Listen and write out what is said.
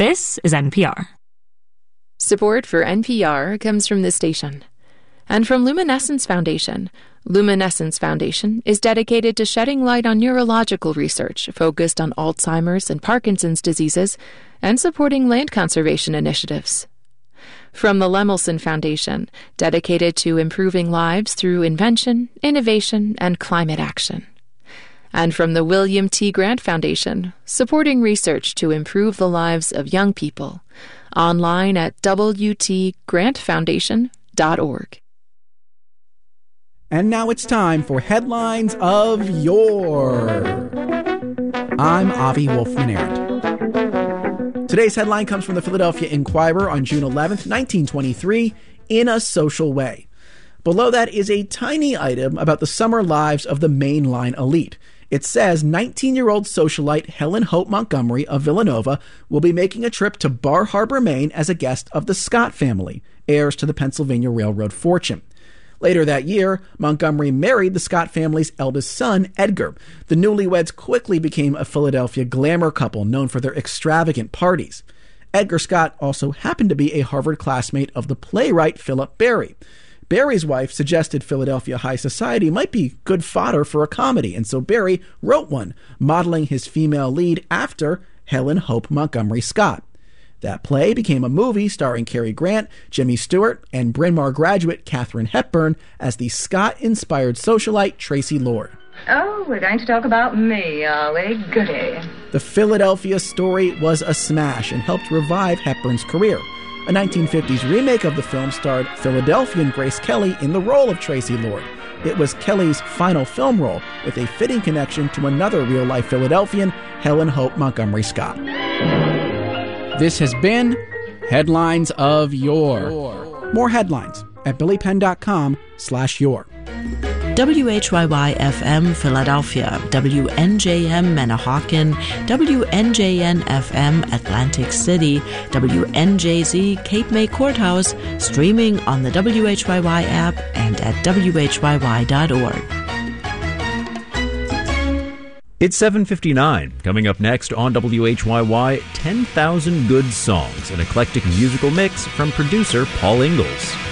This is NPR. Support for NPR comes from this station and from Luminescence Foundation. Luminescence Foundation is dedicated to shedding light on neurological research focused on Alzheimer's and Parkinson's diseases and supporting land conservation initiatives. From the Lemelson Foundation, dedicated to improving lives through invention, innovation, and climate action. And from the William T. Grant Foundation, supporting research to improve the lives of young people. Online at wtgrantfoundation.org. And now it's time for Headlines of Yore. I'm Avi Wolfman-Arndt. Today's headline comes from the Philadelphia Inquirer on June 11th, 1923, In a Social Way. Below that is a tiny item about the summer lives of the mainline elite. It says 19-year-old socialite Helen Hope Montgomery of Villanova will be making a trip to Bar Harbor, Maine as a guest of the Scott family, heirs to the Pennsylvania Railroad fortune. Later that year, Montgomery married the Scott family's eldest son, Edgar. The newlyweds quickly became a Philadelphia glamour couple known for their extravagant parties. Edgar Scott also happened to be a Harvard classmate of the playwright Philip Berry. Berry's wife suggested Philadelphia high society might be good fodder for a comedy, and so Berry wrote one, modeling his female lead after Helen Hope Montgomery Scott. That play became a movie starring Cary Grant, Jimmy Stewart, and Bryn Mawr graduate Katharine Hepburn as the Scott-inspired socialite Tracy Lord. Oh, we're going to talk about me, are we? Goody. The Philadelphia story was a smash and helped revive Hepburn's career. A 1950s remake of the film starred Philadelphian Grace Kelly in the role of Tracy Lord. It was Kelly's final film role, with a fitting connection to another real-life Philadelphian, Helen Hope Montgomery Scott. This has been Headlines of Yore. More headlines at billypenn.com/yore. WHYY-FM Philadelphia, WNJM Manahawkin, WNJN-FM Atlantic City, WNJZ Cape May Courthouse, streaming on the WHYY app and at whyy.org. It's 7:59. Coming up next on WHYY, 10,000 Good Songs, an eclectic musical mix from producer Paul Ingalls.